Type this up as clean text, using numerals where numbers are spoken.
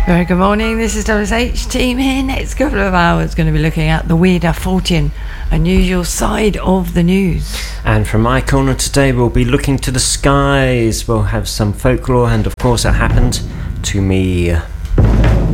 Very good morning, this is WSH team here. Next couple of hours going to be looking at the weird, Fortean, unusual side of the news. And from my corner today we'll be looking to the skies. We'll have some folklore and of course it happened to me.